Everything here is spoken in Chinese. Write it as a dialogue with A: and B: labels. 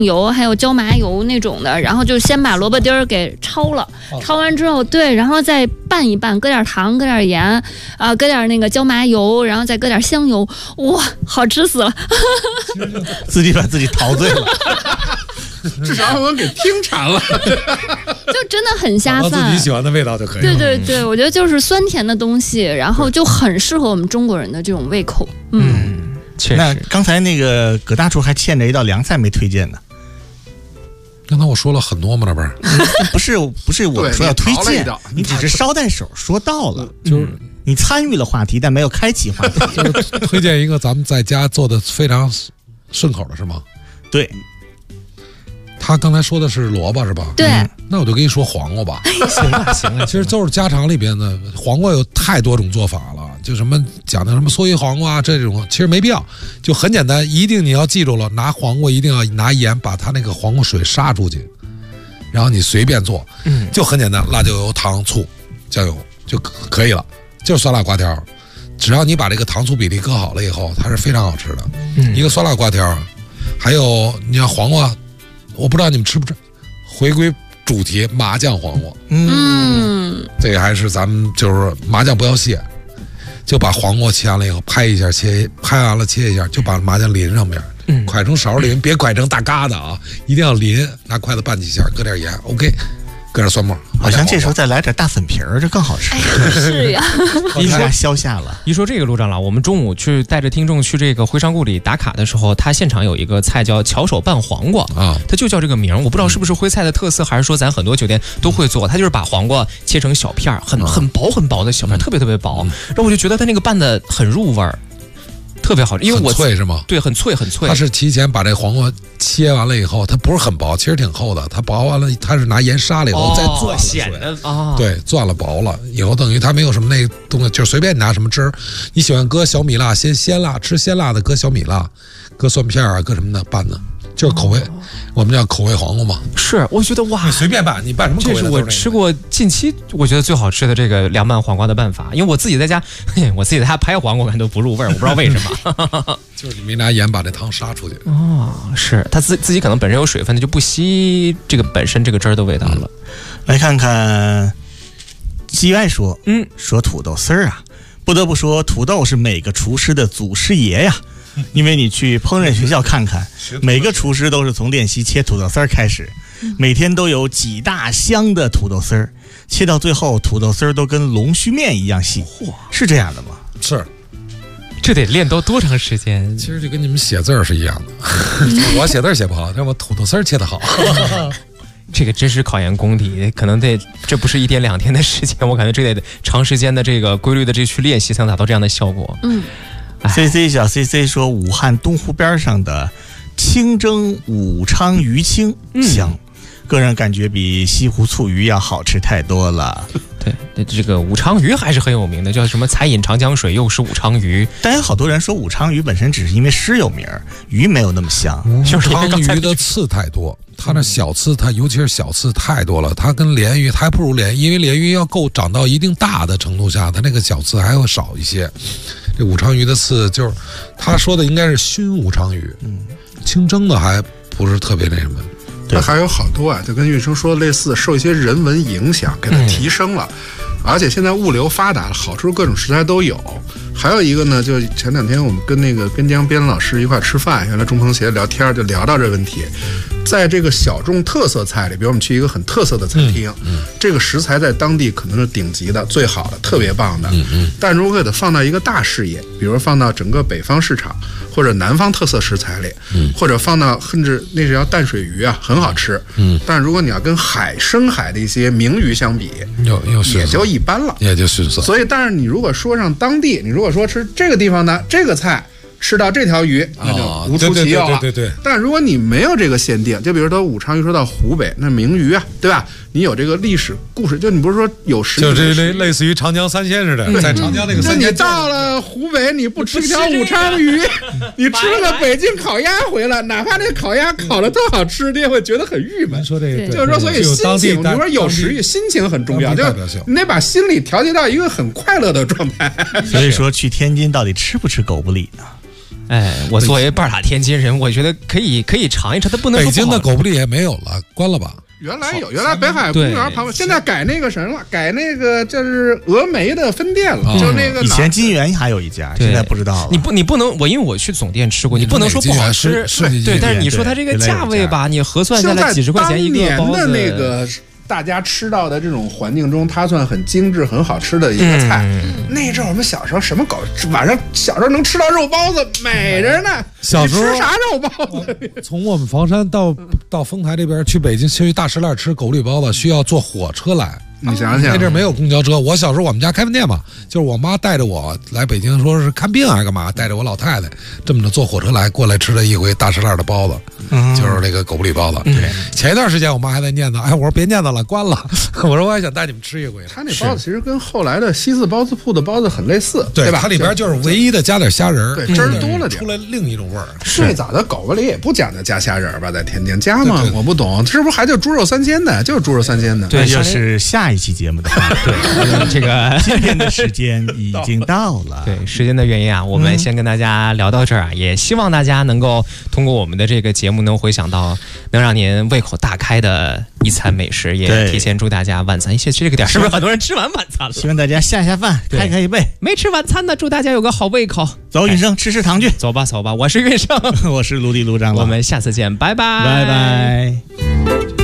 A: 油还有椒麻油那种的，然后就先把萝卜丁儿给焯了，焯完之后对，然后再拌一拌，搁点糖，搁点盐搁点那个椒麻油，然后再搁点香油，哇，好吃死了！
B: 自己把自己陶醉了。
C: 至少我给听馋了，
A: 就真的很下饭，
D: 自己喜欢的味道就可以了。
A: 对对对，我觉得就是酸甜的东西，然后就很适合我们中国人的这种胃口。
E: 确实。
B: 那刚才那个葛大厨还欠着一道凉菜没推荐呢。
D: 刚才我说了很多嘛，那不是？
B: 不是我说要推荐，你只是捎带手说到了，
D: 就是
B: 你参与了话题，但没有开启话题。
D: 就是推荐一个咱们在家做的非常顺口的，是吗？
B: 对。
D: 他刚才说的是萝卜是吧？
A: 对，
D: 那我就跟你说黄瓜吧。
E: 行了行了，
D: 其实都是家常里边的黄瓜有太多种做法了，就什么讲的什么蓑衣黄瓜这种，其实没必要，就很简单，一定你要记住了，拿黄瓜一定要拿盐把它那个黄瓜水杀出去，然后你随便做，就很简单，辣椒油、糖、醋、酱油就可以了，就是酸辣瓜条，只要你把这个糖醋比例搁好了以后，它是非常好吃的。一个酸辣瓜条，还有你要黄瓜。我不知道你们吃不吃，回归主题麻酱黄瓜，这个还是咱们就是麻酱不要卸，就把黄瓜切完了以后拍一下拍完了切一下，就把麻酱淋上面，蒯成勺淋，别蒯成大疙瘩啊，一定要淋，拿筷子拌几下，搁点盐 ，OK， 搁点蒜末，
B: 好像这时候再来点大粉皮儿，这更好吃。
A: 是呀，
B: 一下消夏了。
E: 一说这个，陆长老，我们中午去带着听众去这个徽商故里打卡的时候，他现场有一个菜叫巧手拌黄瓜啊，他就叫这个名，我不知道是不是徽菜的特色，还是说咱很多酒店都会做。他就是把黄瓜切成小片儿，很薄的小片，特别特别薄，然后我就觉得他那个拌的很入味儿。特别好吃，因为我
D: 很脆是吗？
E: 对，很脆很脆。
D: 它是提前把这黄瓜切完了以后，它不是很薄，其实挺厚的。它薄完了，它是拿盐杀了以后再攥
E: 显得啊，
D: 对，攥了薄了以后，等于它没有什么那东西，就随便拿什么汁儿。你喜欢搁小米辣，鲜辣，吃鲜辣的搁小米辣，搁蒜片啊，搁什么的拌的，就是口味，我们叫口味黄瓜嘛。
E: 是，我觉得哇，
D: 你随便拌，你拌什么口味的？
E: 这是我吃过近期我觉得最好吃的这个凉拌黄瓜的办法，因为我自己在家，拍黄瓜感都不入味儿，我不知道为什么。
D: 就是你没拿盐把这汤杀出去。
E: 哦，是他自己可能本身有水分的，就不吸这个本身这个汁儿的味道了。
B: 来看看季外说，说土豆丝儿啊，不得不说土豆是每个厨师的祖师爷呀。因为你去烹饪学校看看，每个厨师都是从练习切土豆丝儿开始，每天都有几大箱的土豆丝儿，切到最后土豆丝儿都跟龙须面一样细，是这样的吗？
D: 是。
E: 这得练多长时间？
D: 其实就跟你们写字是一样的，我写字写不好，但我土豆丝切得好。
E: 这个真是考验功底，可能这不是1天2天的时间，我感觉这得长时间的这个规律的去练习，才能达到这样的效果。
B: CC 小 CC 说，武汉东湖边上的清蒸武昌鱼青香，个人感觉比西湖醋鱼要好吃太多了。
E: 对，这个武昌鱼还是很有名的，叫什么才饮长江水，又是武昌鱼。
B: 但有好多人说武昌鱼本身只是因为诗有名，鱼没有那么香。
D: 武昌鱼的刺太多，它那小刺，它尤其是小刺太多了，它跟鲢鱼它还不如鲢，因为鲢鱼要够长到一定大的程度下，它那个小刺还会少一些。这武昌鱼的刺就是他说的应该是熏武昌鱼，清蒸的还不是特别那什么。
C: 那还有好多啊，就跟玉生说类似，受一些人文影响给它提升了，而且现在物流发达了，好处各种食材都有。还有一个呢，就前2天我们跟那个边疆边老师一块吃饭，原来中朋协聊天就聊到这问题，在这个小众特色菜里，比如我们去一个很特色的餐厅，这个食材在当地可能是顶级的、最好的、特别棒的，但如果给它放到一个大视野，比如放到整个北方市场或者南方特色食材里，或者放到甚至那是叫淡水鱼啊，很好吃，但如果你要跟深海的一些名鱼相比，也就一般了，
D: 也就逊色。
C: 所以，但是你如果说上当地，你如果说吃这个地方的这个菜，吃到这条鱼，那就无出其右了。
D: 对。
C: 但如果你没有这个限定，就比如说武昌鱼说到湖北，那名鱼啊，对吧？你有这个历史故事，就你不是说有实，
D: 就这类似于长江三鲜似的，在长江那个三鲜。
C: 你到了湖北，你不吃条武昌鱼，你吃了个北京烤鸭回来，哪怕这烤鸭烤的特好吃，你也会觉得很郁闷。
D: 说这个，
C: 就是说，所以心情，你说有食欲，心情很重要，就你得把心理调节到一个很快乐的状态。
B: 所以说，去天津到底吃不吃狗不理呢？
E: 我作为半拉天津人，我觉得可以尝一尝，它不能说
D: 北京的狗不理也没有了，关了吧？
C: 原来有，原来北海公园旁边，现在改那个什么了，改那个就是峨眉的分店了，就那个
B: 以前金源还有一家，现在不知道了。
E: 你不能，因为我去总店吃过，你不能说不好吃，对，但是你说它这个价位吧，你核算下来几十块钱一个包子，
C: 的那个大家吃到的这种环境中，它算很精致、很好吃的一个菜。那阵儿我们小时候什么狗，晚上小时候能吃到肉包子，美着呢。
D: 小时候
C: 吃啥肉包子？
D: 从我们房山到丰台这边去北京去大石栏吃狗不理包子，需要坐火车来。
C: 你想想，
D: 那阵儿没有公交车。我小时候我们家开饭店嘛，就是我妈带着我来北京，说是看病还是干嘛，带着我老太太这么着坐火车来过来吃了一回大石栏的包子，就是那个狗不理包子。对，前一段时间我妈还在念叨，我说别念叨了，关了。我说我还想带你们吃一回。
C: 他那包子其实跟后来的西四包子铺的包子很类似，对吧？
D: 它里边就是唯一的加点虾仁，
C: 对，汁儿多了点，
D: 出来另一种味儿。
C: 最早的狗不理也不讲究加虾仁吧，在天津加吗？我不懂，是不是还叫猪肉三鲜的？就是猪肉三鲜的。
B: 对，就是下一期节目的话。
E: 对，这个
B: 今天的时间已经到了。
E: 对，时间的原因啊，我们先跟大家聊到这儿啊，也希望大家能够通过我们的这个节目，能回想到能让您胃口大开的一餐美食，也提前祝大家晚餐。这个点是不是很多人吃完晚餐了？
B: 希望大家下饭，开开胃。
E: 没吃晚餐的，祝大家有个好胃口。
B: 走，运生，吃糖去。
E: 走吧，我是运生，
B: 我是卢迪卢长老，
E: 我们下次见，拜拜，
B: 拜拜。